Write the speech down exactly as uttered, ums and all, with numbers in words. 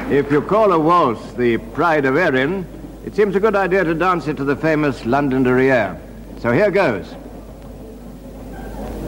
If you call a waltz the Pride of Erin, it seems a good idea to dance it to the famous London Derriere. So here goes.